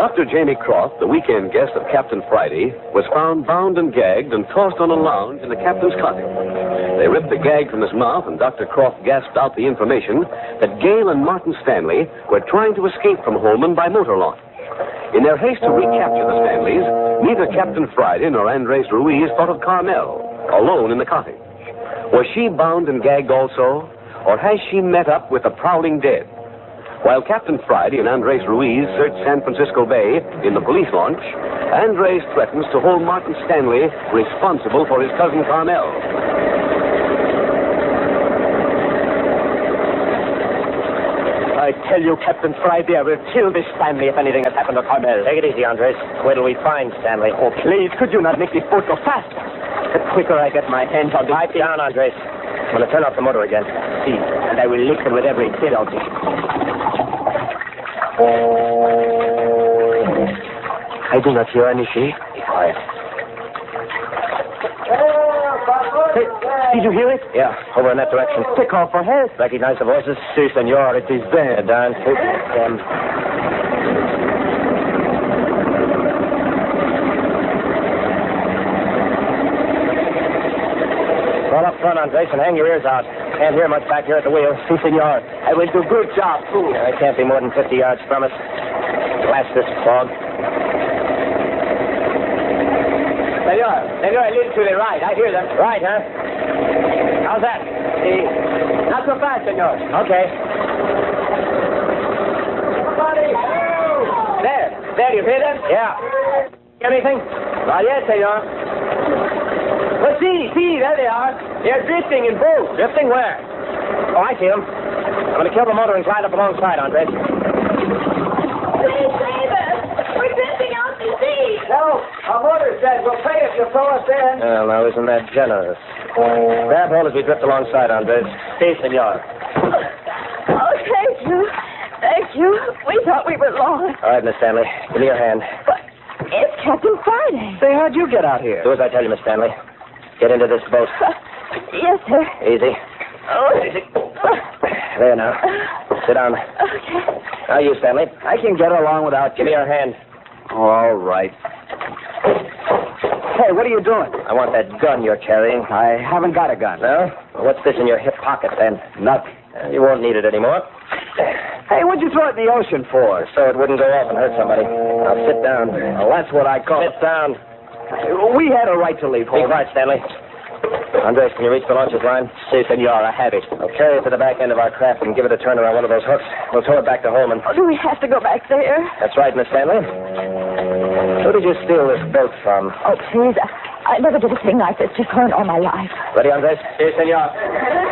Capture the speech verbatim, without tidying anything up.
Doctor Jamie Croft, the weekend guest of Captain Friday, was found bound and gagged and tossed on a lounge in the captain's cottage. They ripped the gag from his mouth, and Doctor Croft gasped out the information that Gale and Martin Stanley were trying to escape from Holman by motor launch. In their haste to recapture the Stanleys, neither Captain Friday nor Andres Ruiz thought of Carmel, alone in the cottage. Was she bound and gagged also, or has she met up with the prowling dead? While Captain Friday and Andres Ruiz search San Francisco Bay in the police launch, Andres threatens to hold Martin Stanley responsible for his cousin Carmel. I tell you, Captain Friday, I will kill this Stanley if anything has happened to Carmel. Take it easy, Andres. Wait till we find Stanley. Oh, please, could you not make this boat go faster? The quicker I get my hands on this... Pipe down, Andres. I'm going to turn off the motor again. See, and I will listen with every bit of it. I do not hear anything. Be quiet. Hey, did you hear it? Yeah, over in that direction. They call for help. Recognize the voices? Si, senor, it is them. Down. Them. Call up front, Andres, and hang your ears out. Can't hear much back here at the wheel. Si, senor. I will do good job, too. Yeah, it can't be more than fifty yards from us. Blast this fog. Senor, senor, a little to the right. I hear them. Right, huh? How's that? Si. Not so fast, senor. Okay. Somebody! There. There, you hear them? Yeah. Anything? Not yet, senor. Well, see, see, there they are. They're drifting in boats. Drifting where? Oh, I see them. I'm going to kill the motor and glide up alongside, Andres. Please save us. We're drifting out to sea. No, our motor says we'll pay if you throw us in. Well, now, isn't that generous? Grab hold as we drift alongside, Andres. Si, senor. Oh, thank you. Thank you. We thought we were lost. All right, Miss Stanley. Give me your hand. But it's Captain Friday. Say, how'd you get out here? Do as I tell you, Miss Stanley. Get into this boat. Uh, yes, sir. Easy. Oh. Easy. There now. Sit down. Okay. Now you, Stanley. I can get along without you. Give me your hand. All right. Hey, what are you doing? I want that gun you're carrying. I haven't got a gun. No? Well, what's this in your hip pocket, then? Nothing. Uh, you won't need it anymore. Hey, what'd you throw it in the ocean for? So it wouldn't go off and hurt somebody. Now sit down. Well, that's what I call... Sit down. We had a right to leave Be home. quiet, Stanley. Andres, can you reach the launcher's line? Si, senor, I have it. I'll carry it to the back end of our craft and give it a turn around one of those hooks. We'll tow it back to Holman. Oh, do we have to go back there? That's right, Miss Stanley. Who did you steal this boat from? Oh, please. I, I never did a thing like this before in all my life. Ready, Andres? Si, senor.